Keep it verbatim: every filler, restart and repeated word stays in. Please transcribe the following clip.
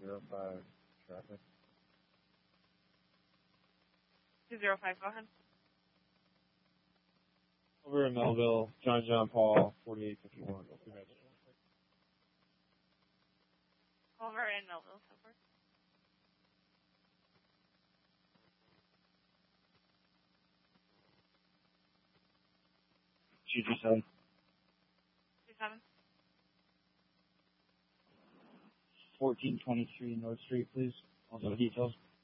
zero five traffic. two zero five, go ahead. Over in Melville, John John Paul, forty-eight fifty-one. Over in Melville, so far. two two seven. two seven. fourteen twenty-three North Street, please. Also the details.